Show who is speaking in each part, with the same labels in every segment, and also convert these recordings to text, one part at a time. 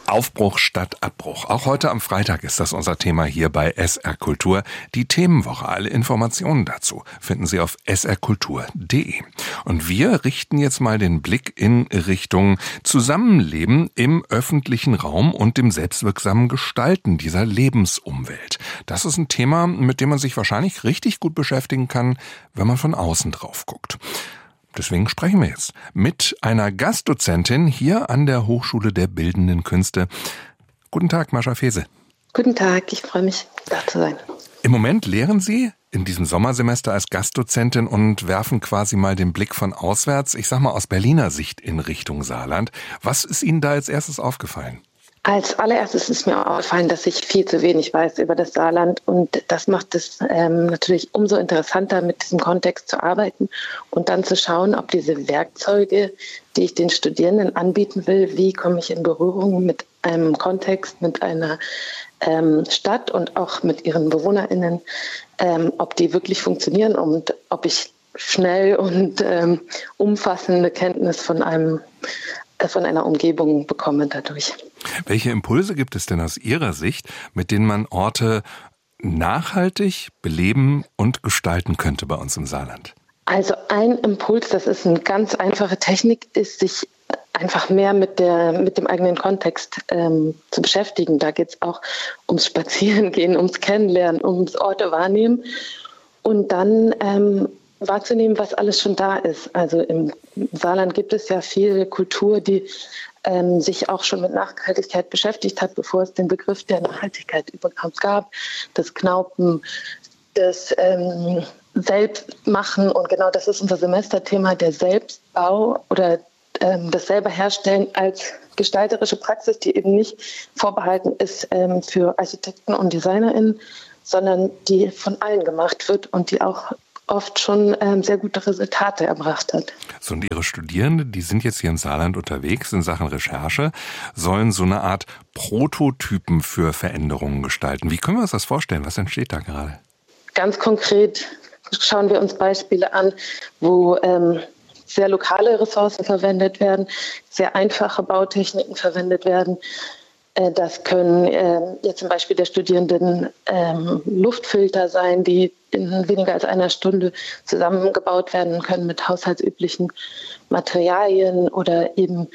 Speaker 1: Aufbruch statt Abbruch. Auch heute am Freitag ist das unser Thema hier bei SR Kultur. Die Themenwoche. Alle Informationen dazu finden Sie auf srkultur.de. Und wir richten jetzt mal den Blick in Richtung Zusammenleben im öffentlichen Raum und dem selbstwirksamen Gestalten dieser Lebensumwelt. Das ist ein Thema, mit dem man sich wahrscheinlich richtig gut beschäftigen kann, wenn man von außen drauf guckt. Deswegen sprechen wir jetzt mit einer Gastdozentin hier an der Hochschule der Bildenden Künste. Guten Tag, Mascha Fehse.
Speaker 2: Guten Tag, ich freue mich, da zu sein.
Speaker 1: Im Moment lehren Sie in diesem Sommersemester als Gastdozentin und werfen quasi mal den Blick von auswärts, ich sag mal aus Berliner Sicht in Richtung Saarland. Was ist Ihnen da als erstes aufgefallen?
Speaker 2: Als allererstes ist mir aufgefallen, dass ich viel zu wenig weiß über das Saarland und das macht es natürlich umso interessanter, mit diesem Kontext zu arbeiten und dann zu schauen, ob diese Werkzeuge, die ich den Studierenden anbieten will, wie komme ich in Berührung mit einem Kontext, mit einer Stadt und auch mit ihren BewohnerInnen, ob die wirklich funktionieren und ob ich schnell und umfassende Kenntnis von einer Umgebung bekomme dadurch.
Speaker 1: Welche Impulse gibt es denn aus Ihrer Sicht, mit denen man Orte nachhaltig beleben und gestalten könnte bei uns im Saarland?
Speaker 2: Also ein Impuls, das ist eine ganz einfache Technik, ist, sich einfach mehr mit dem eigenen Kontext zu beschäftigen. Da geht es auch ums Spazierengehen, ums Kennenlernen, ums Orte wahrnehmen und dann wahrzunehmen, was alles schon da ist. Also im Saarland gibt es ja viel Kultur, die sich auch schon mit Nachhaltigkeit beschäftigt hat, bevor es den Begriff der Nachhaltigkeit überhaupt gab. Das Knaupen, das Selbstmachen und genau das ist unser Semesterthema, der Selbstbau oder das selber herstellen als gestalterische Praxis, die eben nicht vorbehalten ist für Architekten und DesignerInnen, sondern die von allen gemacht wird und die auch oft schon sehr gute Resultate erbracht hat.
Speaker 1: So, und Ihre Studierenden, die sind jetzt hier im Saarland unterwegs in Sachen Recherche, sollen so eine Art Prototypen für Veränderungen gestalten. Wie können wir uns das vorstellen? Was entsteht da gerade?
Speaker 2: Ganz konkret schauen wir uns Beispiele an, wo sehr lokale Ressourcen verwendet werden, sehr einfache Bautechniken verwendet werden. Das können jetzt zum Beispiel der Studierenden Luftfilter sein, die in weniger als einer Stunde zusammengebaut werden können mit haushaltsüblichen Materialien oder eben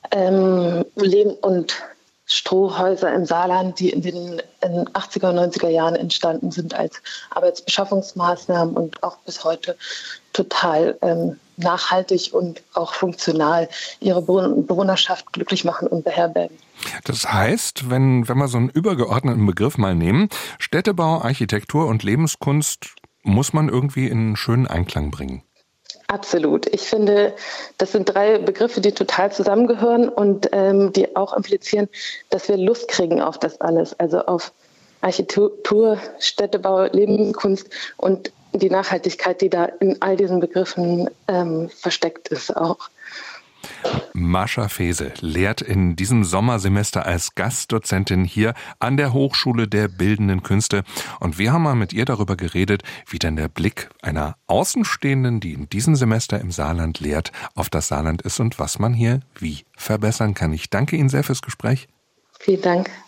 Speaker 2: Lehm- und Strohhäuser im Saarland, die in den 80er und 90er Jahren entstanden sind als Arbeitsbeschaffungsmaßnahmen und auch bis heute total nachhaltig und auch funktional ihre Bewohnerschaft glücklich machen und beherbergen.
Speaker 1: Das heißt, wenn wir so einen übergeordneten Begriff mal nehmen, Städtebau, Architektur und Lebenskunst muss man irgendwie in einen schönen Einklang bringen.
Speaker 2: Absolut. Ich finde, das sind drei Begriffe, die total zusammengehören und die auch implizieren, dass wir Lust kriegen auf das alles. Also auf Architektur, Städtebau, Lebenskunst und die Nachhaltigkeit, die da in all diesen Begriffen versteckt ist auch.
Speaker 1: Mascha Fehse lehrt in diesem Sommersemester als Gastdozentin hier an der Hochschule der Bildenden Künste. Und wir haben mal mit ihr darüber geredet, wie denn der Blick einer Außenstehenden, die in diesem Semester im Saarland lehrt, auf das Saarland ist und was man hier wie verbessern kann. Ich danke Ihnen sehr fürs Gespräch.
Speaker 2: Vielen Dank.